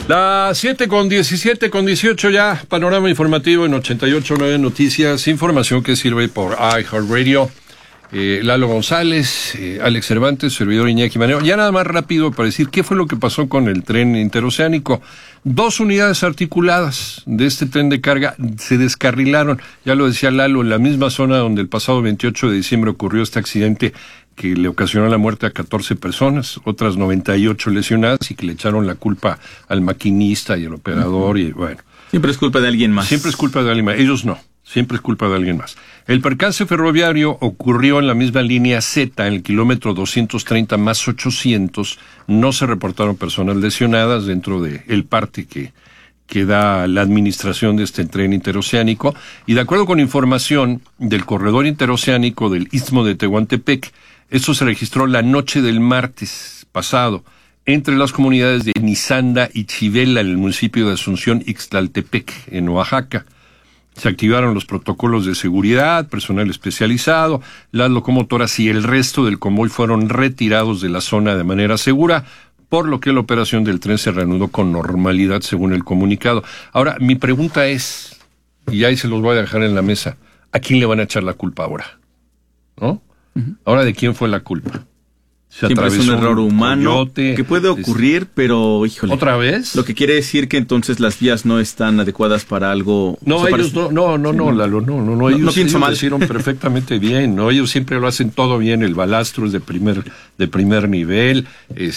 Las 7:17, con 18 ya, panorama informativo en 88.9 Noticias, información que sirve por iHeartRadio. Lalo González, Alex Cervantes, servidor Iñaki Manero. Ya nada más rápido para decir qué fue lo que pasó con el tren interoceánico. 2 unidades articuladas de este tren de carga se descarrilaron, ya lo decía Lalo, en la misma zona donde el pasado 28 de diciembre ocurrió este accidente que le ocasionó la muerte a 14 personas, otras 98 lesionadas y que le echaron la culpa al maquinista y al operador y bueno. Siempre es culpa de alguien más. Siempre es culpa de alguien más, ellos no. Siempre es culpa de alguien más. El percance ferroviario ocurrió en la misma línea Z, en el kilómetro 230 más 800. No se reportaron personas lesionadas dentro del parte que da la administración de este tren interoceánico. Y de acuerdo con información del corredor interoceánico del Istmo de Tehuantepec, esto se registró la noche del martes pasado entre las comunidades de Nizanda y Chivela, en el municipio de Asunción, Ixtlaltepec, en Oaxaca. Se activaron los protocolos de seguridad, personal especializado, las locomotoras y el resto del convoy fueron retirados de la zona de manera segura, por lo que la operación del tren se reanudó con normalidad, según el comunicado. Ahora, mi pregunta es, y ahí se los voy a dejar en la mesa, ¿a quién le van a echar la culpa ahora? ¿No? Ahora, ¿de quién fue la culpa? Siempre es un error humano que puede ocurrir, pero híjole. ¿Otra vez? Lo que quiere decir que entonces las vías no están adecuadas para algo. No, o sea, ellos Lalo, no, ellos lo hicieron perfectamente bien, ¿no? Ellos siempre lo hacen todo bien, el balastro es de primer nivel,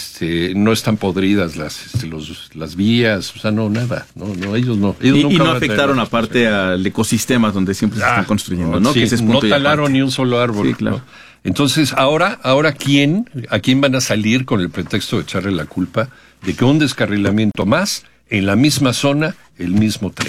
no están podridas las vías, o sea, no, nada, no, ellos no. Y no afectaron aparte al ecosistema donde siempre se están construyendo, ¿no? Sí, que ese es no talaron ni un solo árbol. Sí, claro. ¿No? Entonces, ahora, ¿a quién van a salir con el pretexto de echarle la culpa de que un descarrilamiento más en la misma zona, el mismo tren?